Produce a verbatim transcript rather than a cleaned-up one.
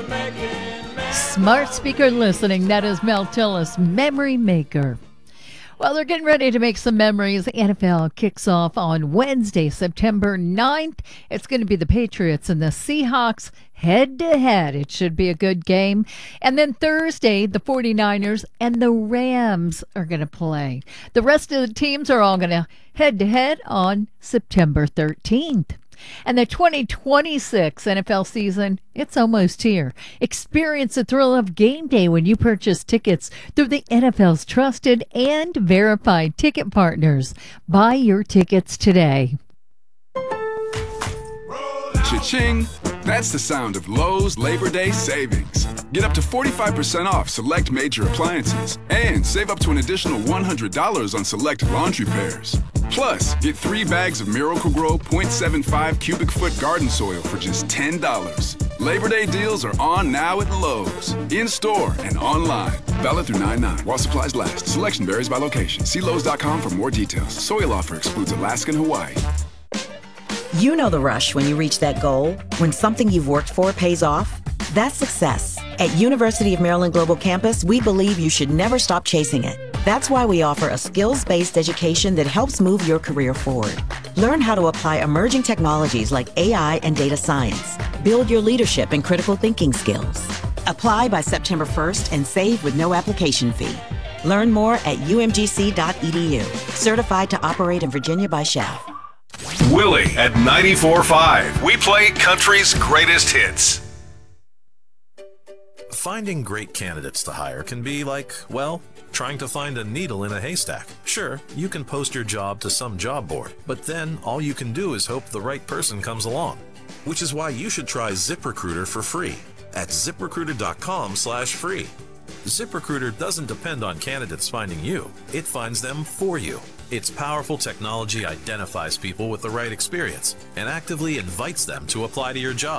Smart speaker listening. That is Mel Tillis, Memory Maker. Well, they're getting ready to make some memories. The N F L kicks off on Wednesday, September ninth. It's going to be the Patriots and the Seahawks head-to-head. It should be a good game. And then Thursday, the 49ers and the Rams are going to play. The rest of the teams are all going to head-to-head on September thirteenth. And the twenty twenty-six N F L season, it's almost here. Experience the thrill of game day when you purchase tickets through the N F L's trusted and verified ticket partners. Buy your tickets today. Cha-ching! That's the sound of Lowe's Labor Day savings. Get up to forty-five percent off select major appliances and save up to an additional one hundred dollars on select laundry pairs. Plus, get three bags of Miracle-Gro point seven five cubic foot garden soil for just ten dollars. Labor Day deals are on now at Lowe's, in-store and online. Valid through nine nine while supplies last. Selection varies by location. See Lowe's dot com for more details. Soil offer excludes Alaska and Hawaii. You know the rush when you reach that goal, when something you've worked for pays off. That's success. At University of Maryland Global Campus, we believe you should never stop chasing it. That's why we offer a skills-based education that helps move your career forward. Learn how to apply emerging technologies like A I and data science. Build your leadership and critical thinking skills. Apply by September first and save with no application fee. Learn more at u m g c dot e d u. Certified to operate in Virginia by S C H A F. Willie at ninety-four point five. We play country's greatest hits. Finding great candidates to hire can be like, well, trying to find a needle in a haystack. Sure, you can post your job to some job board, but then all you can do is hope the right person comes along. Which is why you should try ZipRecruiter for free at zip recruiter dot com slash free. ZipRecruiter doesn't depend on candidates finding you. It finds them for you. Its powerful technology identifies people with the right experience and actively invites them to apply to your job.